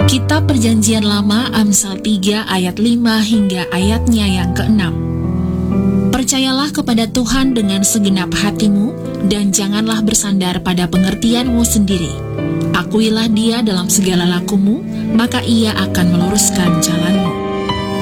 Kitab Perjanjian Lama Amsal 3 ayat 5 hingga ayatnya yang ke-6. Percayalah kepada Tuhan dengan segenap hatimu, dan janganlah bersandar pada pengertianmu sendiri. Akuilah Dia dalam segala lakumu, maka Ia akan meluruskan jalanmu.